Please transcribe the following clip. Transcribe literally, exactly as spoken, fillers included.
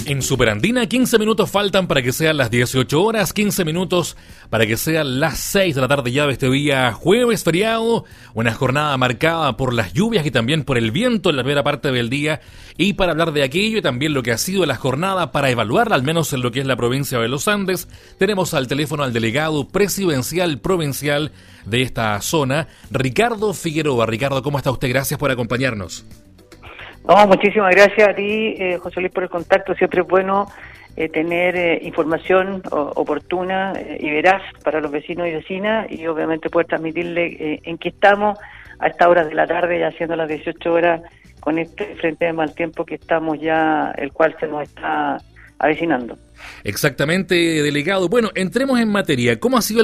En Superandina, quince minutos faltan para que sean las dieciocho horas, quince minutos para que sean las seis de la tarde ya de este día jueves feriado, una jornada marcada por las lluvias y también por el viento en la primera parte del día, y para hablar de aquello y también lo que ha sido la jornada, para evaluarla al menos en lo que es la provincia de los Andes, tenemos al teléfono al delegado presidencial provincial de esta zona, Ricardo Figueroa. Ricardo, ¿cómo está usted? Gracias por acompañarnos. No, muchísimas gracias a ti, eh, José Luis, por el contacto. Siempre es bueno eh, tener eh, información o, oportuna eh, y veraz para los vecinos y vecinas, y obviamente poder transmitirle eh, en qué estamos a estas horas de la tarde, ya siendo las dieciocho horas, con este frente de mal tiempo que estamos ya, el cual se nos está avecinando. Exactamente, delegado. Bueno, entremos en materia. ¿Cómo ha sido el